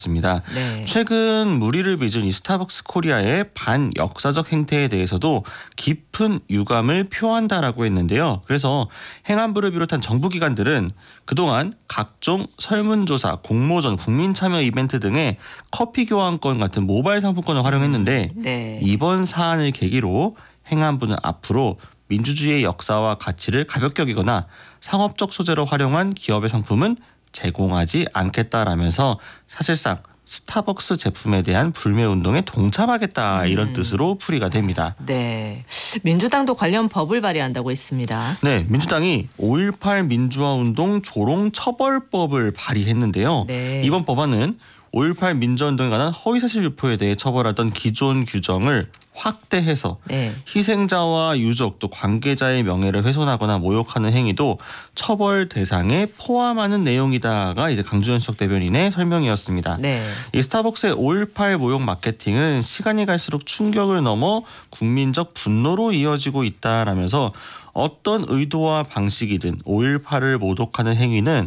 습니다. 네. 최근 무리를 빚은 이 스타벅스 코리아의 반역사적 행태에 대해서도 깊은 유감을 표한다라고 했는데요. 그래서 행안부를 비롯한 정부기관들은 그동안 각종 설문조사, 공모전, 국민참여 이벤트 등의 커피 교환권 같은 모바일 상품권을 활용했는데 네. 이번 사안을 계기로 행안부는 앞으로 민주주의의 역사와 가치를 가볍게 여기거나 상업적 소재로 활용한 기업의 상품은 제공하지 않겠다라면서 사실상 스타벅스 제품에 대한 불매운동에 동참하겠다 이런 뜻으로 풀이가 됩니다. 네. 민주당도 관련 법을 발의한다고 했습니다. 네, 민주당이 5.18 민주화운동 조롱처벌법을 발의했는데요. 네. 이번 법안은 5.18 민주화운동에 관한 허위사실 유포에 대해 처벌하던 기존 규정을 확대해서 네. 희생자와 유족 또 관계자의 명예를 훼손하거나 모욕하는 행위도 처벌 대상에 포함하는 내용이다가 이제 강주현 수석 대변인의 설명이었습니다. 네. 이 스타벅스의 5.18 모욕 마케팅은 시간이 갈수록 충격을 넘어 국민적 분노로 이어지고 있다라면서 어떤 의도와 방식이든 5.18을 모독하는 행위는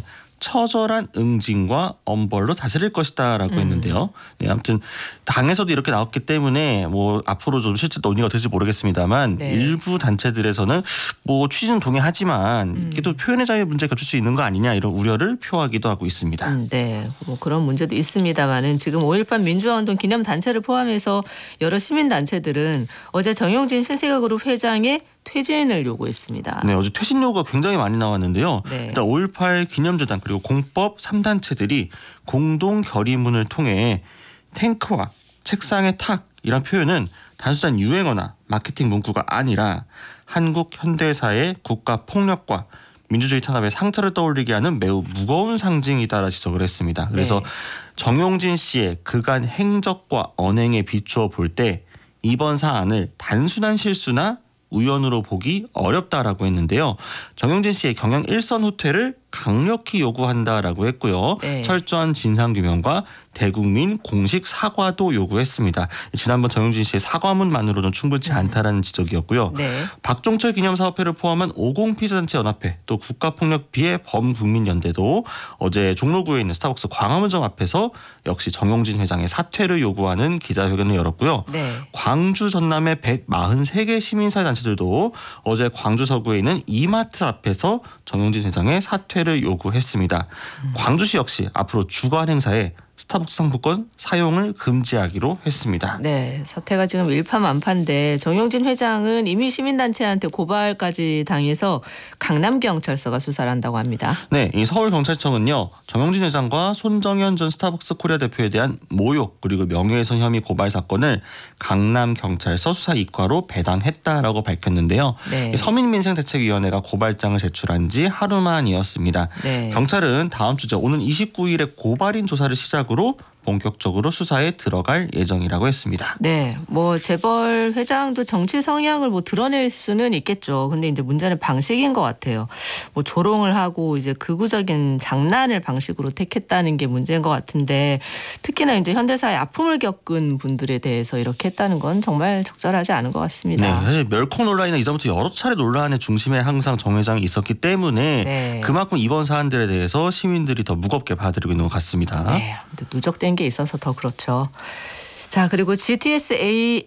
처절한 응징과 엄벌로 다스릴 것이다라고 했는데요. 네, 아무튼 당에서도 이렇게 나왔기 때문에 뭐 앞으로 좀 실제 논의가 될지 모르겠습니다만 네. 일부 단체들에서는 뭐 취지는 동의하지만 이게 또 표현의 자유의 문제가 겹칠 수 있는 거 아니냐 이런 우려를 표하기도 하고 있습니다. 네, 뭐 그런 문제도 있습니다만은 지금 5.18 민주화운동 기념단체를 포함해서 여러 시민단체들은 어제 정용진 신세계그룹 회장의 퇴진을 요구했습니다. 네, 어제 퇴진 요구가 굉장히 많이 나왔는데요. 네. 일단 5.18 기념재단 그리고 공법 3단체들이 공동 결의문을 통해 탱크와 책상의 탁이란 표현은 단순한 유행어나 마케팅 문구가 아니라 한국 현대사의 국가 폭력과 민주주의 탄압의 상처를 떠올리게 하는 매우 무거운 상징이다라 지적을 했습니다. 그래서 네. 정용진 씨의 그간 행적과 언행에 비추어 볼 때 이번 사안을 단순한 실수나 우연으로 보기 어렵다라고 했는데요. 정용진 씨의 경영 일선 후퇴를 강력히 요구한다라고 했고요. 네. 철저한 진상규명과 대국민 공식 사과도 요구했습니다. 지난번 정용진 씨의 사과문만으로는 충분치 않다라는 지적이었고요. 네. 박종철 기념사업회를 포함한 50피자단체연합회 또 국가폭력 비해 범국민연대도 어제 종로구에 있는 스타벅스 광화문점 앞에서 역시 정용진 회장의 사퇴를 요구하는 기자회견을 열었고요. 네. 광주 전남의 143개 시민사회단체들도 어제 광주 서구에 있는 이마트 앞에서 정용진 회장의 사퇴를 요구했습니다. 광주시 역시 앞으로 주간 행사에 스타벅스 상품권 사용을 금지하기로 했습니다. 네, 사태가 지금 일파만파인데 정용진 회장은 이미 시민단체한테 고발까지 당해서 강남경찰서가 수사를 한다고 합니다. 네, 이 서울경찰청은요. 정용진 회장과 손정현 전 스타벅스 코리아 대표에 대한 모욕 그리고 명예훼손 혐의 고발 사건을 강남경찰서 수사 이과로 배당했다라고 밝혔는데요. 네. 서민민생대책위원회가 고발장을 제출한 지 하루 만이었습니다. 네. 경찰은 다음 주죠. 오는 29일에 고발인 조사를 시작으로 본격적으로 수사에 들어갈 예정이라고 했습니다. 네, 뭐 재벌 회장도 정치 성향을 뭐 드러낼 수는 있겠죠. 근데 이제 문제는 방식인 것 같아요. 뭐 조롱을 하고 이제 극우적인 장난을 방식으로 택했다는 게 문제인 것 같은데 특히나 이제 현대사의 아픔을 겪은 분들에 대해서 이렇게 했다는 건 정말 적절하지 않은 것 같습니다. 네, 사실 멸콩 논란이나 이전부터 여러 차례 논란의 중심에 항상 정 회장이 있었기 때문에 네. 그만큼 이번 사안들에 대해서 시민들이 더 무겁게 받아들이고 있는 것 같습니다. 네, 누적된 게 있어서 더 그렇죠. 자, 그리고 GTX-A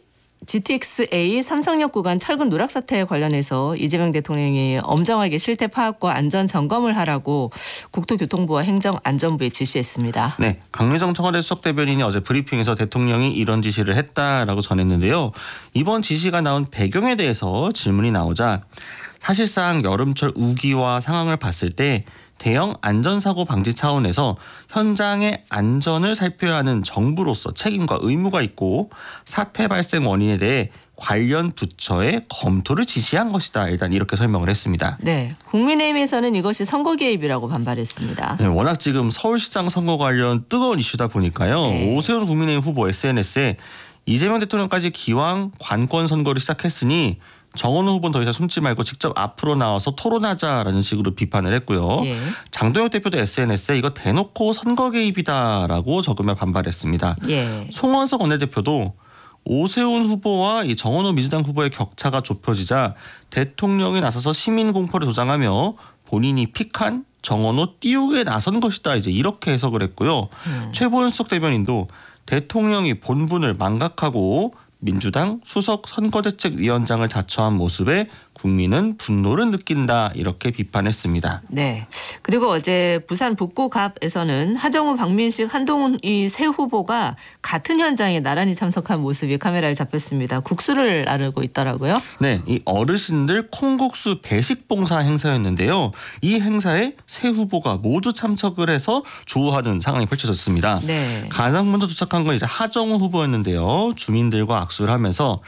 삼성역 구간 철근 누락 사태에 관련해서 이재명 대통령이 엄정하게 실태 파악과 안전 점검을 하라고 국토교통부와 행정안전부에 지시했습니다. 네, 강유정 청와대 수석 대변인이 어제 브리핑에서 대통령이 이런 지시를 했다라고 전했는데요. 이번 지시가 나온 배경에 대해서 질문이 나오자 사실상 여름철 우기와 상황을 봤을 때 대형 안전사고 방지 차원에서 현장의 안전을 살펴야 하는 정부로서 책임과 의무가 있고 사태 발생 원인에 대해 관련 부처의 검토를 지시한 것이다. 일단 이렇게 설명을 했습니다. 네, 국민의힘에서는 이것이 선거 개입이라고 반발했습니다. 네, 워낙 지금 서울시장 선거 관련 뜨거운 이슈다 보니까요. 네. 오세훈 국민의힘 후보 SNS에 이재명 대통령까지 기왕 관권 선거를 시작했으니 정원호 후보는 더 이상 숨지 말고 직접 앞으로 나와서 토론하자라는 식으로 비판을 했고요. 예. 장동혁 대표도 SNS에 이거 대놓고 선거 개입이다라고 적으며 반발했습니다. 예. 송원석 원내대표도 오세훈 후보와 이 정원호 민주당 후보의 격차가 좁혀지자 대통령이 나서서 시민 공포를 조장하며 본인이 픽한 정원호 띄우게 나선 것이다. 이제 이렇게 해석을 했고요. 최보은석 대변인도 대통령이 본분을 망각하고 민주당 수석 선거대책위원장을 자처한 모습에 국민은 분노를 느낀다 이렇게 비판했습니다. 네. 그리고 어제 부산 북구갑에서는 하정우, 박민식, 한동훈 이 세 후보가 같은 현장에 나란히 참석한 모습이 카메라에 잡혔습니다. 국수를 나르고 있더라고요. 네, 이 어르신들 콩국수 배식 봉사 행사였는데요. 이 행사에 세 후보가 모두 참석을 해서 조우하는 상황이 펼쳐졌습니다. 네. 가장 먼저 도착한 건 이제 하정우 후보였는데요. 주민들과 악수를 하면서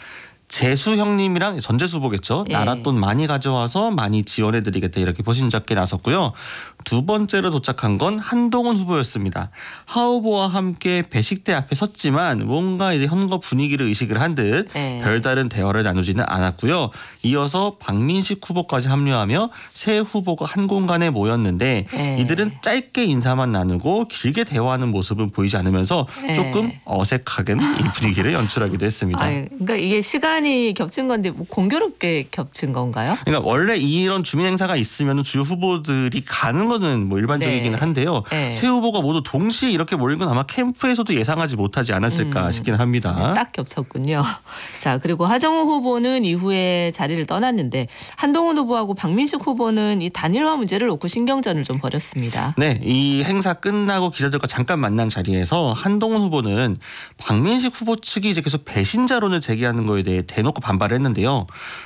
재수 형님이랑 전재수 후보겠죠. 예. 나라 돈 많이 가져와서 많이 지원해드리겠다 이렇게 포신잡게 나섰고요. 두 번째로 도착한 건 한동훈 후보였습니다. 하 후보와 함께 배식대 앞에 섰지만 뭔가 이제 선거 분위기를 의식을 한 듯 예. 별다른 대화를 나누지는 않았고요. 이어서 박민식 후보까지 합류하며 세 후보가 한 공간에 모였는데 예. 이들은 짧게 인사만 나누고 길게 대화하는 모습은 보이지 않으면서 예. 조금 어색하게 이 분위기를 연출하기도 했습니다. 그러니까 이게 시간이 겹친 건데 뭐 공교롭게 겹친 건가요? 그러니까 원래 이런 주민 행사가 있으면 주요 후보들이 가는 거는 뭐 일반적이긴 네. 한데요. 네. 세 후보가 모두 동시에 이렇게 몰린 건 아마 캠프에서도 예상하지 못하지 않았을까 싶긴 합니다. 딱 겹쳤군요. 자, 그리고 하정우 후보는 이후에 자리를 떠났는데 한동훈 후보하고 박민식 후보는 이 단일화 문제를 놓고 신경전을 좀 벌였습니다. 네, 이 행사 끝나고 기자들과 잠깐 만난 자리에서 한동훈 후보는 박민식 후보 측이 이제 계속 배신자론을 제기하는 거에 대해 대놓고 반발을 했는데요.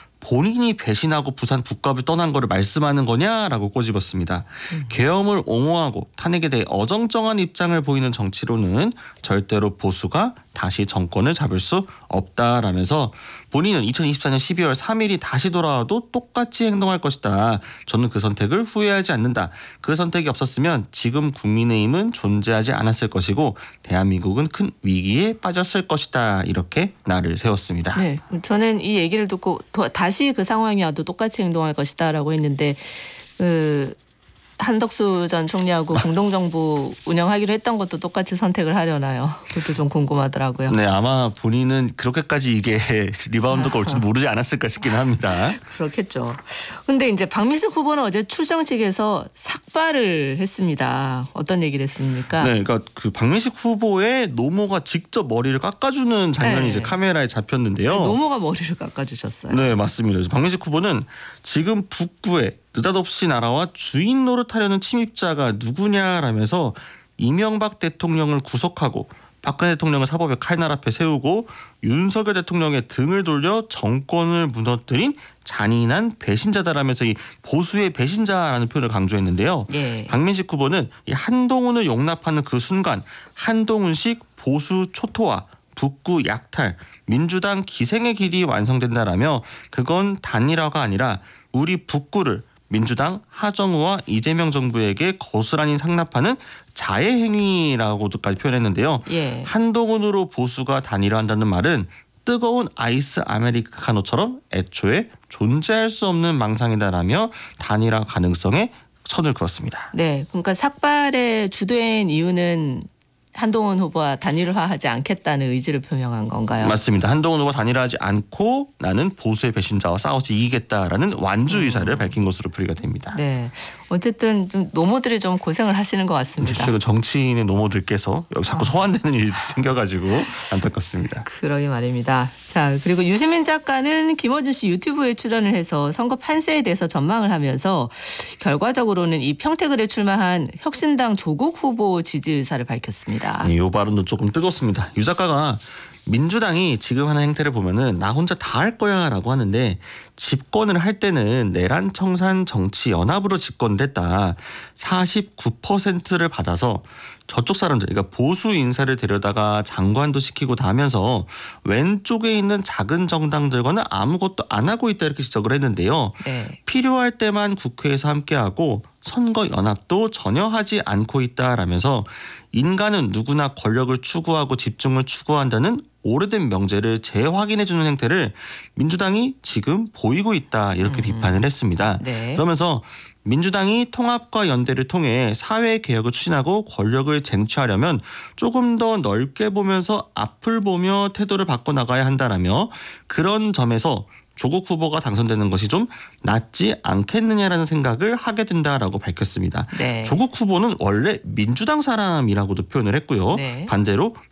본인이 배신하고 부산 북갑을 떠난 거를 말씀하는 거냐라고 꼬집었습니다. 계엄을 옹호하고 탄핵에 대해 어정쩡한 입장을 보이는 정치로는 절대로 보수가 다시 정권을 잡을 수 없다라면서 본인은 2024년 12월 3일이 다시 돌아와도 똑같이 행동할 것이다. 저는 그 선택을 후회하지 않는다. 그 선택이 없었으면 지금 국민의힘은 존재하지 않았을 것이고 대한민국은 큰 위기에 빠졌을 것이다. 이렇게 날을 세웠습니다. 네, 저는 이 얘기를 듣고 다시 그 상황이 와도 똑같이 행동할 것이다라고 했는데 한덕수 전 총리하고 공동정부 운영하기로 했던 것도 똑같이 선택을 하려나요? 그것도 좀 궁금하더라고요. 네, 아마 본인은 그렇게까지 이게 리바운드가 올지도 모르지 않았을까 싶긴 합니다. 그렇겠죠. 근데 이제 박민식 후보는 어제 출정식에서 삭발을 했습니다. 어떤 얘기를 했습니까? 네, 그러니까 그 박민식 후보의 노모가 직접 머리를 깎아주는 장면이 네. 이제 카메라에 잡혔는데요. 노모가 머리를 깎아주셨어요. 네, 맞습니다. 박민식 후보는 지금 북구에 느닷없이 날아와 주인 노릇하려는 침입자가 누구냐라면서 이명박 대통령을 구속하고 박근혜 대통령을 사법의 칼날 앞에 세우고 윤석열 대통령의 등을 돌려 정권을 무너뜨린 잔인한 배신자다라면서 이 보수의 배신자라는 표현을 강조했는데요. 예. 박민식 후보는 이 한동훈을 용납하는 그 순간 한동훈식 보수 초토화, 북구 약탈, 민주당 기생의 길이 완성된다라며 그건 단일화가 아니라 우리 북구를 민주당 하정우와 이재명 정부에게 거스란히 상납하는 자해 행위라고도까지 표현했는데요. 예. 한동훈으로 보수가 단일화한다는 말은 뜨거운 아이스 아메리카노처럼 애초에 존재할 수 없는 망상이다라며 단일화 가능성에 선을 그었습니다. 네, 그러니까 삭발의 주된 이유는 한동훈 후보와 단일화하지 않겠다는 의지를 표명한 건가요? 맞습니다. 한동훈 후보가 단일화하지 않고 나는 보수의 배신자와 싸워서 이기겠다라는 완주 의사를 밝힌 것으로 풀이가 됩니다. 네, 어쨌든 좀 노모들이 좀 고생을 하시는 것 같습니다. 최근 정치인의 노모들께서 여기 자꾸 소환되는 일이 생겨가지고 안타깝습니다. 그러게 말입니다. 자, 그리고 유시민 작가는 김어준 씨 유튜브에 출연을 해서 선거 판세에 대해서 전망을 하면서 결과적으로는 이 평택을에 출마한 혁신당 조국 후보 지지 의사를 밝혔습니다. 이 발언도 조금 뜨겁습니다. 유 작가가 민주당이 지금 하는 행태를 보면은 나 혼자 다 할 거야라고 하는데 집권을 할 때는 내란 청산 정치 연합으로 집권을 했다. 49%를 받아서 저쪽 사람들, 그러니까 보수 인사를 데려다가 장관도 시키고 다 하면서 왼쪽에 있는 작은 정당들과는 아무것도 안 하고 있다 이렇게 지적을 했는데요. 네. 필요할 때만 국회에서 함께하고 선거 연합도 전혀 하지 않고 있다라면서 인간은 누구나 권력을 추구하고 집중을 추구한다는 오래된 명제를 재확인해주는 행태를 민주당이 지금 보이고 있다 이렇게 비판을 했습니다. 네. 그러면서 민주당이 통합과 연대를 통해 사회개혁을 추진하고 권력을 쟁취하려면 조금 더 넓게 보면서 앞을 보며 태도를 바꿔나가야 한다라며 그런 점에서 조국 후보가 당선되는 것이 좀 낫지 않겠느냐라는 생각을 하게 된다라고 밝혔습니다. 네. 조국 후보는 원래 민주당 사람이라고도 표현을 했고요. 네. 반대로